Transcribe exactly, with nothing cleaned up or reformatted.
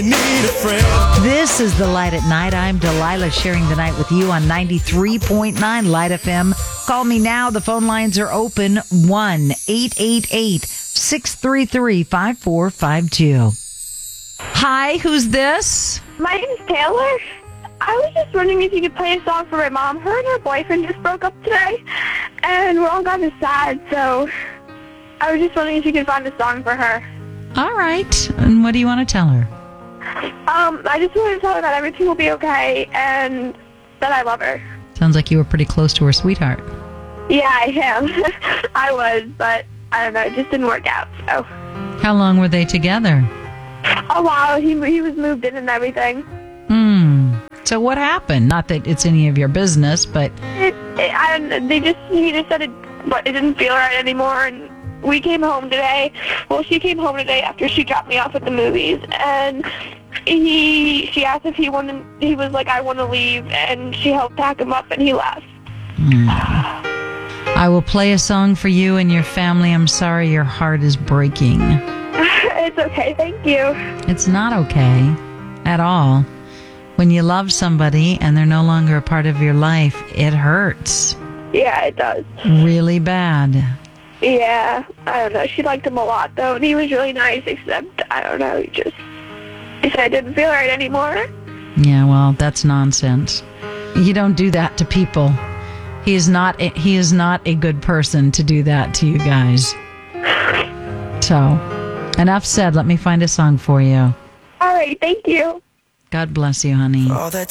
Need a friend. This is The Light at Night. I'm Delilah, sharing the night with you on ninety-three point nine Light F M. Call me now. The phone lines are open. one eight eight eight, six three three, five four five two. Hi, who's this? My name's Taylor. I was just wondering if you could play a song for my mom. Her and her boyfriend just broke up today, and we're all kind of sad, so I was just wondering if you could find a song for her. All right. And what do you want to tell her? Um, I just wanted to tell her that everything will be okay and that I love her. Sounds like you were pretty close to her sweetheart. Yeah, I am. I was, but I don't know, it just didn't work out, so. How long were they together? A while. He, he was moved in and everything. Hmm. So what happened? Not that it's any of your business, but... It, it, I don't, they just, he just said it, but it didn't feel right anymore, and we came home today. Well, she came home today after she dropped me off at the movies, and he, she asked if he wanted, he was like, I want to leave, and she helped pack him up, and he left. Hmm. I will play a song for you and your family. I'm sorry your heart is breaking. It's okay, thank you. It's not okay at all. When you love somebody and they're no longer a part of your life, it hurts. Yeah, it does. Really bad. Yeah, I don't know. She liked him a lot, though, and he was really nice, except, I don't know, he just, he said it didn't feel right anymore. Yeah, well, that's nonsense. You don't do that to people. He is not a, he is not a good person to do that to you guys. So, enough said. Let me find a song for you. All right, thank you. God bless you, honey. All that